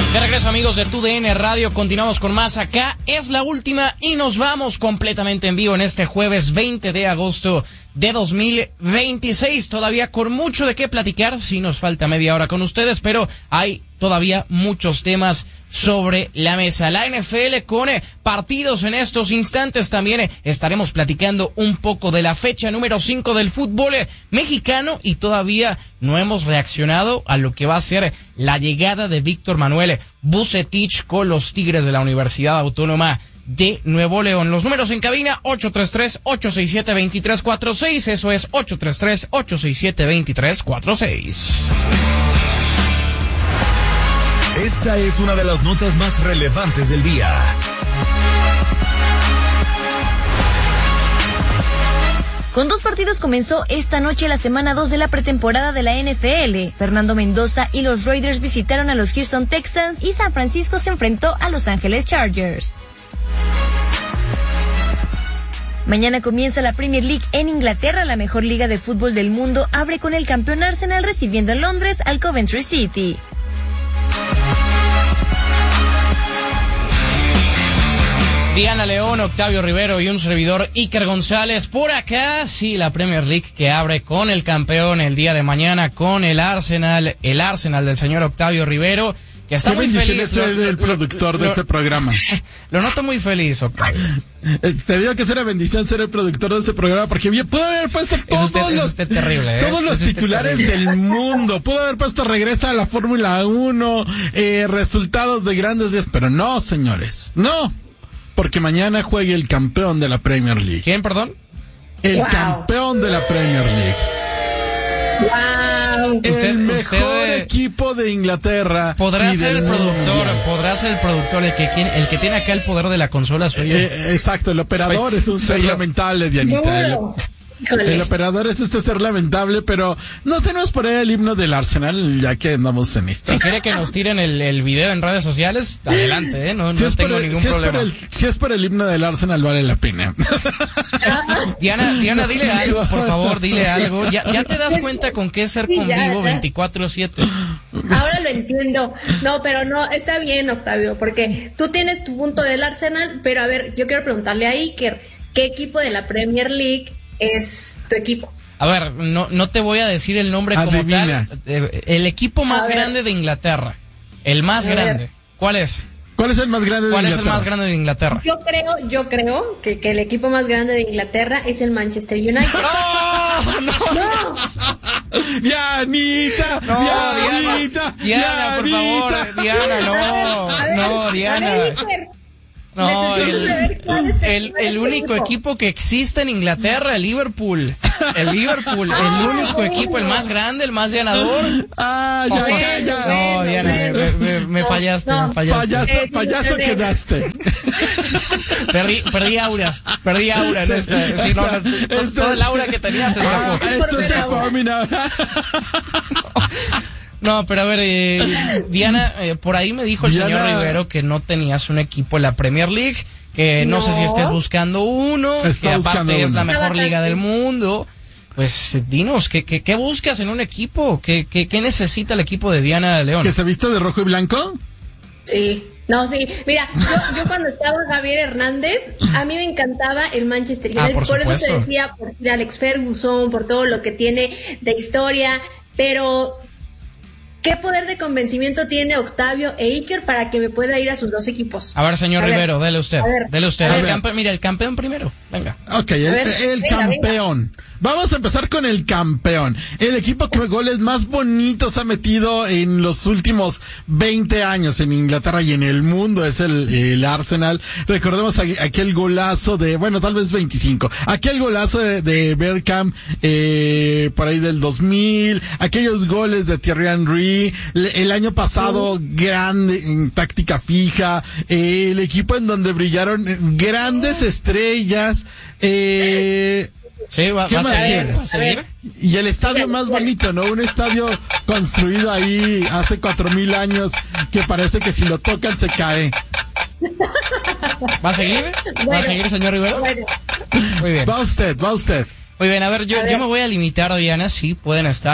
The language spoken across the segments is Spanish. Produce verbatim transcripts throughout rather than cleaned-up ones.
De regreso, amigos de T U D N Radio, continuamos con más acá. Es la última y nos vamos completamente en vivo en este jueves veinte de agosto de dos mil veintiséis. Todavía con mucho de qué platicar, sí nos falta media hora con ustedes, pero hay todavía muchos temas sobre la mesa. La N F L con eh, partidos en estos instantes. También eh, estaremos platicando un poco de la fecha número cinco del fútbol eh, mexicano, y todavía no hemos reaccionado a lo que va a ser la llegada de Víctor Manuel Vucetich con los Tigres de la Universidad Autónoma de Nuevo León. Los números en cabina: ocho tres tres, ocho seis siete, dos tres cuatro seis. Eso es ocho tres tres, ocho seis siete, dos tres cuatro seis. Esta es una de las notas más relevantes del día. Con dos partidos comenzó esta noche la semana dos de la pretemporada de la N F L. Fernando Mendoza y los Raiders visitaron a los Houston Texans y San Francisco se enfrentó a Los Ángeles Chargers. Mañana comienza la Premier League en Inglaterra. La mejor liga de fútbol del mundo abre con el campeón Arsenal recibiendo en Londres al Coventry City. Diana León, Octavio Rivero y un servidor Iker González por acá. Sí, la Premier League que abre con el campeón el día de mañana, con el Arsenal, el Arsenal del señor Octavio Rivero, que está muy feliz. Ser el productor lo, de lo, este programa. Lo noto muy feliz, Octavio. Te digo que es una bendición ser el productor de este programa, porque bien pudo haber puesto todos usted, los, usted terrible, ¿eh? todos los titulares del mundo. Pudo haber puesto regresa a la Fórmula uno, eh, resultados de grandes días, pero no, señores, no. Porque mañana juegue el campeón de la Premier League. ¿Quién, perdón? El wow. campeón de la Premier League. Wow. El usted, mejor usted equipo de Inglaterra. Podrá ser el productor, mundial. podrá ser el productor, el que, el que tiene acá el poder de la consola soy yo. Eh, exacto, el operador soy, es un ser yo. lamentable, Dianita. No. El, el operador es este ser lamentable, pero no tenemos por ahí el himno del Arsenal, ya que andamos en esto. Si quiere que nos tiren el, el video en redes sociales, adelante, ¿eh? No, si no tengo el, ningún si problema. Es el, si es por el himno del Arsenal, vale la pena. Diana, Diana, dile algo, por favor, dile algo. ¿Ya, ya te das cuenta con qué es ser sí, convivo veinticuatro siete? Ahora lo entiendo. No, pero no, está bien, Octavio, porque tú tienes tu punto del Arsenal, pero a ver, yo quiero preguntarle a Iker, ¿qué equipo de la Premier League es tu equipo? A ver, no, no te voy a decir el nombre Adivina. como tal. El equipo más grande de Inglaterra. El más a grande. Ver. ¿Cuál es? ¿Cuál es el más grande de ¿Cuál Inglaterra? es el más grande de Inglaterra? Yo creo, yo creo que, que el equipo más grande de Inglaterra es el Manchester United. ¡No! ¡No! ¡No! ¡Dianita! No, ¡Dianita! Diana, Diana, por favor, Diana, no, a ver, no, Diana. A ver, Iker, No, necesito saber el, cuál es el, el único equipo que existe en Inglaterra, el Liverpool. El Liverpool, el único equipo, el más grande, el más ganador. Ah, ya, Ojo. ya, ya. No, Diana, me, me, me fallaste, me fallaste. Payaso, payaso quedaste. Perdí, perdí aura, perdí aura en esta. Sí, no, no, toda el aura que tenía se escapó. Ah, esto es informing ahora. No, pero a ver, eh, Diana, eh, por ahí me dijo el Diana... señor Rivero que no tenías un equipo en la Premier League, que no, no sé si estés buscando uno, Está que buscando aparte uno. es la mejor liga del mundo. Pues dinos, ¿qué, qué, qué buscas en un equipo? ¿Qué, qué, ¿Qué necesita el equipo de Diana León? ¿Que se viste de rojo y blanco? Sí. No, sí, mira, yo, yo cuando estaba Javier Hernández, a mí me encantaba el Manchester United, ah, por, por eso supuesto. te decía, por Alex Ferguson, por todo lo que tiene de historia, pero ¿qué poder de convencimiento tiene Octavio e Iker para que me pueda ir a sus dos equipos? A ver, señor a Rivero, ver, dele usted, ver, dele usted. El ver. campe- mira, el campeón primero, venga. Ok, el, ver, el venga, campeón. Venga. Vamos a empezar con el campeón. El equipo que goles más bonitos ha metido en los últimos veinte años en Inglaterra y en el mundo es el, el Arsenal. Recordemos aquel golazo de, bueno, tal vez veinticinco. Aquel golazo de, de Bergkamp, eh, por ahí del dos mil. Aquellos goles de Thierry Henry. El año pasado, uh. grande, en táctica fija. Eh, el equipo en donde brillaron grandes estrellas. Eh, Sí, va, va a seguir, va a seguir. Y el estadio más bonito, ¿no? Un estadio construido ahí hace cuatro mil años que parece que si lo tocan se cae. ¿Va a seguir? Bueno, ¿Va a seguir, señor Rivero? Bueno. Muy bien. Va usted, va usted. Muy bien, a ver, yo, a ver. yo me voy a limitar, Diana, sí, pueden estar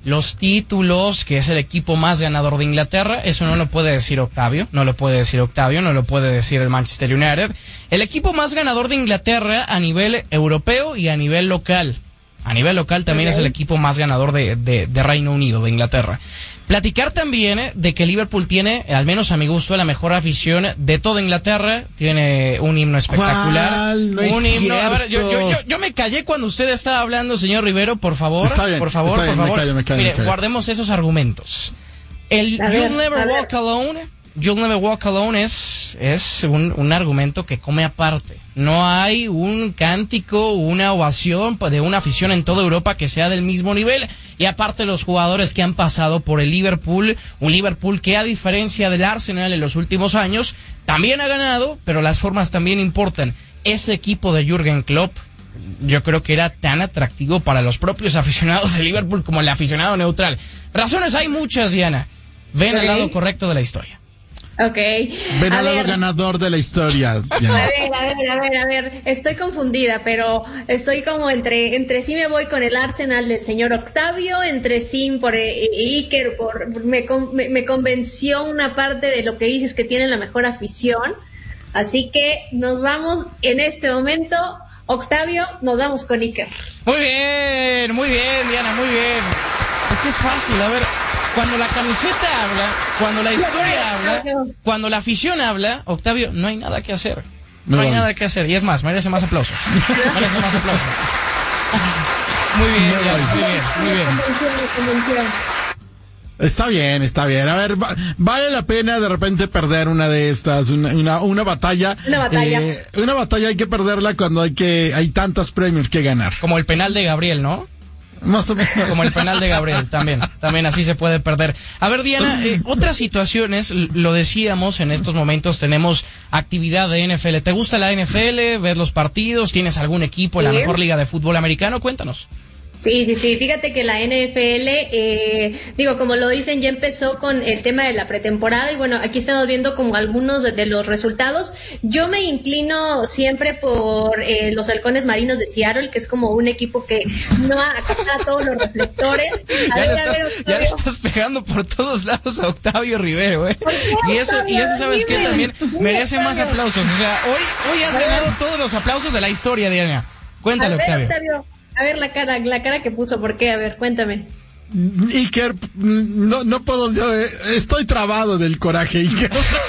los títulos, que es el equipo más ganador de Inglaterra. Eso no lo puede decir Octavio, no lo puede decir Octavio, no lo puede decir el Manchester United. El equipo más ganador de Inglaterra a nivel europeo y a nivel local. A nivel local también okay. es el equipo más ganador de, de, de Reino Unido, de Inglaterra. Platicar también de que Liverpool tiene, al menos a mi gusto, la mejor afición de toda Inglaterra. Tiene un himno espectacular. No un es himno. cierto. A ver, yo, yo, yo, yo me callé cuando usted estaba hablando, señor Rivero, por favor. Está bien, por favor, está bien, por favor. Me callo, me callo, Mire, me callo. guardemos esos argumentos. El A You'll ver, Never a Walk ver. Alone, You'll Never Walk Alone es, es un, un argumento que come aparte. No hay un cántico, una ovación de una afición en toda Europa que sea del mismo nivel. Y aparte los jugadores que han pasado por el Liverpool, un Liverpool que a diferencia del Arsenal en los últimos años, también ha ganado, pero las formas también importan. Ese equipo de Jürgen Klopp, yo creo que era tan atractivo para los propios aficionados de Liverpool como el aficionado neutral. Razones hay muchas, Diana. Ven Ok. al lado correcto de la historia. Ok. Ven A al lado ver. ganador de la historia. A ver, a ver, a ver, a ver, estoy confundida, pero estoy como entre, entre sí me voy con el Arsenal del señor Octavio, entre sí por eh, Iker, por, me, con- me, me convenció una parte de lo que dices que tienen la mejor afición, así que nos vamos en este momento, Octavio, nos vamos con Iker. Muy bien, muy bien, Diana, muy bien. Es que es fácil, a ver, cuando la camiseta habla, cuando la historia habla, cuando la afición habla, Octavio, no hay nada que hacer. No Muy hay bien. nada que hacer. Y es más, merece más aplausos. Merece más aplausos. Muy bien, Muy Diana, bien. muy bien, muy bien. Me convenció, me convenció. Está bien, está bien. A ver, va- vale la pena de repente perder una de estas, una, una, una batalla. Una batalla. Eh, una batalla hay que perderla cuando hay que, hay tantos premios que ganar. Como el penal de Gabriel, ¿no? Más o menos. Como el penal de Gabriel, también, también así se puede perder. A ver, Diana, eh, otras situaciones, l- lo decíamos, en estos momentos tenemos actividad de N F L. ¿Te gusta la N F L? ¿Ves los partidos? ¿Tienes algún equipo en la Sí. mejor liga de fútbol americano? Cuéntanos. Sí, sí, sí. Fíjate que la N F L, eh, digo, como lo dicen, ya empezó con el tema de la pretemporada y bueno, aquí estamos viendo como algunos de, de los resultados. Yo me inclino siempre por eh, los Halcones Marinos de Seattle, que es como un equipo que no acapara todos los reflectores. A Ya le, ver, a estás, ver, ya le Octavio. estás pegando por todos lados a Octavio Rivero, ¿eh? ¿Por qué, Y eso, y eso Octavio? ¿sabes qué? Dime, También dime, merece más Octavio. aplausos. O sea, hoy, hoy has A ver. ganado todos los aplausos de la historia, Diana. Cuéntale, A ver, Octavio. Octavio. A ver la cara, la cara que puso, ¿por qué? A ver, cuéntame. Iker, no, no puedo, yo eh, estoy trabado del coraje, Iker.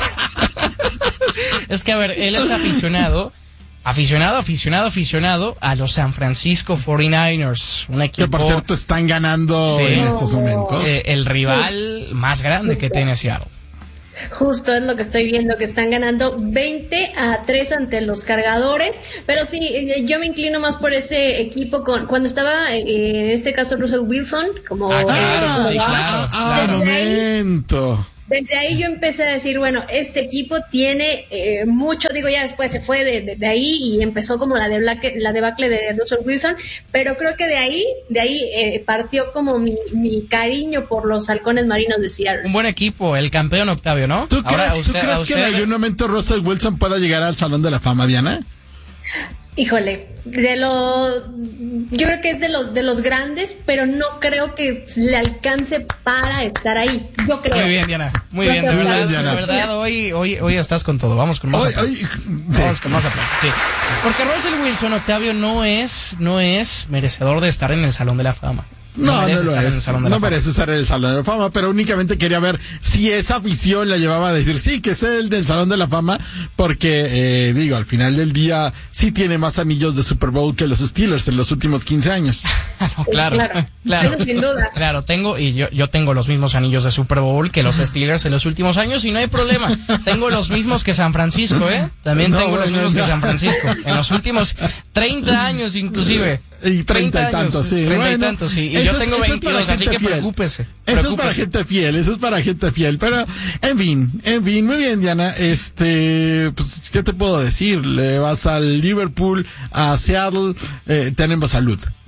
Es que, a ver, él es aficionado, aficionado, aficionado, aficionado a los San Francisco cuarenta y nueve ers. Un equipo, Que por cierto están ganando Sí. en estos momentos. eh, el rival más grande que tiene Seattle. Justo es lo que estoy viendo, que están ganando veinte a tres ante los Cargadores, pero sí, eh, yo me inclino más por ese equipo con cuando estaba, eh, en este caso, Russell Wilson, como... Ah, claro, como sí, va. claro. Ah, Desde ahí- momento. Desde ahí yo empecé a decir, bueno, este equipo tiene eh, mucho, digo, ya después se fue de, de, de ahí y empezó como la, de Black, la debacle de Russell Wilson, pero creo que de ahí, de ahí eh, partió como mi, mi cariño por los Halcones Marinos de Seattle. Un buen equipo, el campeón Octavio, ¿no? ¿Tú crees, Ahora, ¿tú usted- crees a que en usted- algún momento Russell Wilson pueda llegar al Salón de la Fama, Diana? Híjole, de lo, yo creo que es de los de los grandes, pero no creo que le alcance para estar ahí. Yo creo. Muy bien, Diana. Muy Yo bien, de creo que- verdad, Diana. de verdad, hoy, hoy, hoy estás con todo. Vamos con más Hoy- aplausos. hoy- Vamos sí. con más aplausos, sí. Porque Russell Wilson, Octavio, no es, no es merecedor de estar en el Salón de la Fama. No, no, merece lo estar en el es. Salón de No la Fama. merece estar en el Salón de la Fama, pero únicamente quería ver si esa afición la llevaba a decir, sí, que es el del Salón de la Fama, porque, eh, digo, al final del día sí tiene más anillos de Super Bowl que los Steelers en los últimos quince años. No, claro, Claro. claro. Eso sin duda. Claro, tengo, y yo, yo tengo los mismos anillos de Super Bowl que los Steelers en los últimos años y no hay problema. Tengo los mismos que San Francisco, ¿eh? También No, tengo los bueno, mismos no. que San Francisco. En los últimos treinta años inclusive. Y treinta y tantos, sí. treinta y Bueno, tantos, sí. Y eso yo es- tengo eso es para veintidós, así gente que fiel. preocúpese. Eso es para preocúpese. gente fiel, eso es para gente fiel. Pero, en fin, en fin, muy bien, Diana. Este, pues, ¿qué te puedo decir? Le vas al Liverpool, a Seattle, eh, tenemos salud.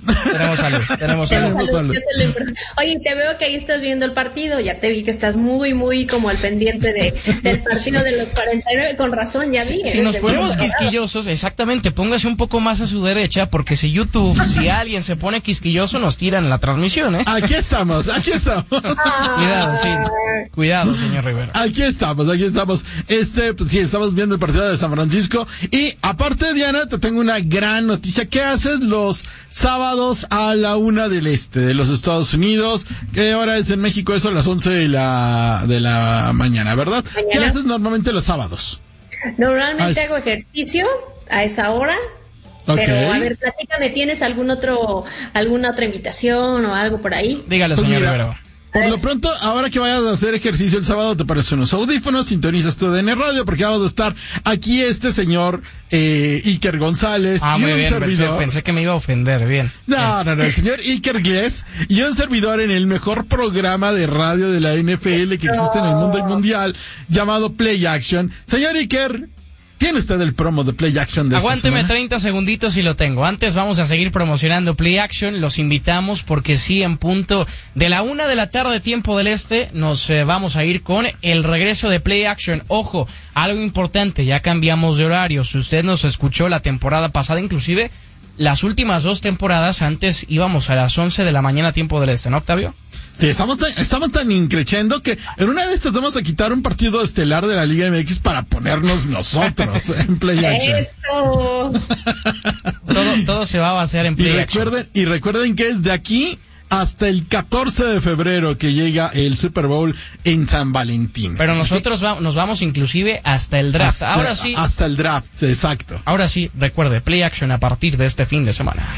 Tenemos salud, tenemos salud. Tenemos salud, que es lo importante. Oye, te veo que ahí estás viendo el partido, ya te vi que estás muy, muy como al pendiente de, del partido de los cuarenta y nueve, con razón, ya vi. Si, si nos ponemos quisquillosos, exactamente, póngase un poco más a su derecha, porque si YouTube, si alguien se pone quisquilloso, nos tiran la transmisión, ¿eh? Aquí estamos, aquí estamos. Cuidado, sí. Cuidado, señor Rivera. Aquí estamos, aquí estamos. Este, pues sí, estamos viendo el partido de San Francisco. Y aparte, Diana, te tengo una gran noticia. ¿Qué haces los sábados a la una del este de los Estados Unidos? ¿Qué hora es en México? Eso a las once de la, de la mañana, ¿verdad? ¿Mañana? ¿Qué haces normalmente los sábados? Normalmente hago ejercicio a esa hora. Okay. Pero, a ver, platícame, ¿tienes algún otro, alguna otra invitación o algo por ahí? Dígale, señor Rivera. Por lo pronto, ahora que vayas a hacer ejercicio el sábado, te pones unos audífonos, sintonizas tu D N Radio, porque vamos a estar aquí este señor eh, Iker González ah, y muy un bien, servidor. Pensé, pensé que me iba a ofender, bien. No, bien. no, no, el señor Iker Glés y un servidor en el mejor programa de radio de la N F L que existe en el mundo mundial, llamado Play Action. Señor Iker, ¿tiene usted el promo de Play Action de Aguánteme esta semana? treinta segunditos y lo tengo. Antes vamos a seguir promocionando Play Action. Los invitamos porque sí, en punto de la una de la tarde, tiempo del este, nos eh, vamos a ir con el regreso de Play Action. Ojo, algo importante, ya cambiamos de horario. Si usted nos escuchó la temporada pasada, inclusive las últimas dos temporadas, antes íbamos a las once de la mañana, tiempo del este, ¿no, Octavio? Sí, estamos tan, estamos tan increchendo que en una de estas vamos a quitar un partido estelar de la Liga M X para ponernos nosotros en Play Action. ¡Eso! todo, todo se va a basar en Play y Action. Recuerden, y recuerden que es de aquí hasta el catorce de febrero que llega el Super Bowl en San Valentín. Pero nosotros va, nos vamos inclusive hasta el draft. Hasta, ahora sí. Hasta el draft, exacto. Ahora sí, recuerde, Play Action a partir de este fin de semana.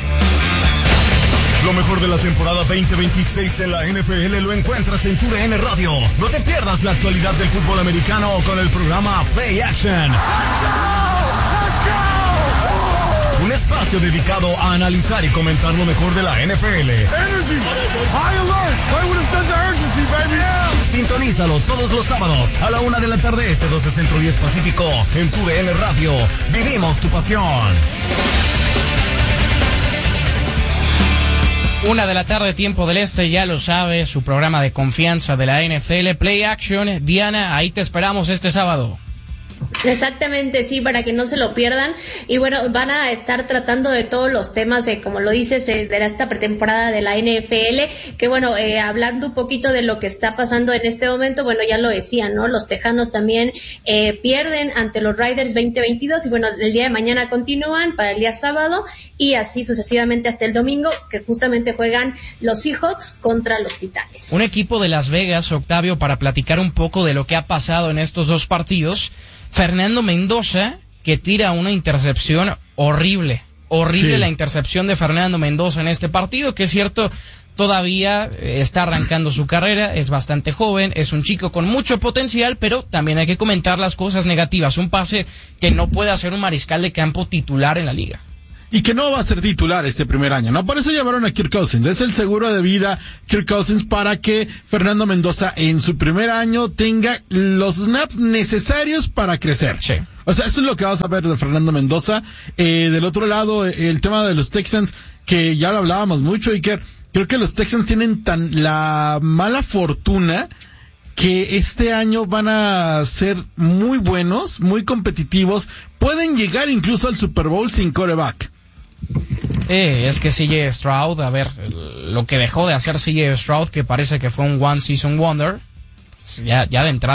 Lo mejor de la temporada veinte veintiséis en la N F L lo encuentras en tu D N Radio. No te pierdas la actualidad del fútbol americano con el programa Play Action. Un espacio dedicado a analizar y comentar lo mejor de la N F L. Sintonízalo todos los sábados a la una de la tarde este, doce Centro, diez Pacífico en tu D N Radio. Vivimos tu pasión. Una de la tarde, tiempo del este, ya lo sabe, su programa de confianza de la N F L, Play Action. Diana, ahí te esperamos este sábado. Exactamente, sí, para que no se lo pierdan. Y bueno, van a estar tratando de todos los temas, de, como lo dices, de esta pretemporada de la N F L, que bueno, eh, hablando un poquito de lo que está pasando en este momento, bueno, ya lo decían, ¿no? Los Tejanos también eh, pierden ante los Raiders veinte veintidós, y bueno, el día de mañana continúan para el día sábado, y así sucesivamente hasta el domingo, que justamente juegan los Seahawks contra los Titanes. Un equipo de Las Vegas, Octavio, para platicar un poco de lo que ha pasado en estos dos partidos. Fernando Mendoza, que tira una intercepción horrible, horrible sí. La intercepción de Fernando Mendoza en este partido, que es cierto, todavía está arrancando su carrera, es bastante joven, es un chico con mucho potencial, pero también hay que comentar las cosas negativas, un pase que no puede hacer un mariscal de campo titular en la liga. Y que no va a ser titular este primer año, ¿no? Por eso llevaron a Kirk Cousins. Es el seguro de vida Kirk Cousins para que Fernando Mendoza en su primer año tenga los snaps necesarios para crecer. Sí. O sea, eso es lo que vas a ver de Fernando Mendoza. Eh, del otro lado, el tema de los Texans, que ya lo hablábamos mucho, y que creo que los Texans tienen tan la mala fortuna que este año van a ser muy buenos, muy competitivos, pueden llegar incluso al Super Bowl sin quarterback. Eh, es que C J Stroud, a ver, lo que dejó de hacer C J Stroud, que parece que fue un one season wonder, ya, ya de entrada